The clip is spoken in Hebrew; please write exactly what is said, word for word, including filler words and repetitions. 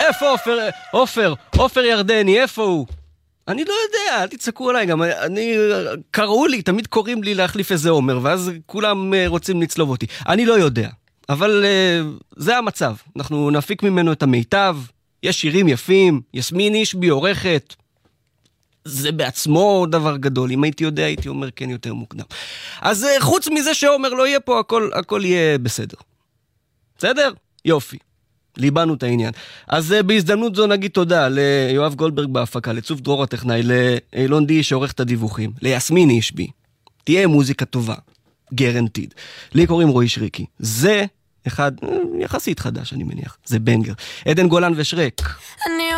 איפה עופר, עופר, עופר ירדני, איפה הוא? אני לא יודע, אל תצעקו עליי, גם אני, קראו לי, תמיד קוראים לי להחליף איזה עומר, ואז כולם רוצים לצלוב אותי. אני לא יודע, אבל זה המצב. אנחנו נפיק ממנו את המיטב, יש שירים יפים, יסמין אישבי עורכת, זה בעצמו דבר גדול, אם הייתי יודע הייתי אומר כן יותר מוקדם. אז חוץ מזה שעומר לא יהיה פה, הכל, הכל יהיה בסדר. בסדר? יופי. ליבנו את העניין. אז בהזדמנות זו נגיד תודה ליואב גולדברג בהפקה, לצוף דרור הטכנאי, לאילון די שעורך את הדיווחים, ליסמין אישבי. תהיה מוזיקה טובה. גרנטיד. לי קוראים רועי שריקי. זה אחד, יחסית חדש אני מניח. זה בנגר. עדן גולן ושרק. אני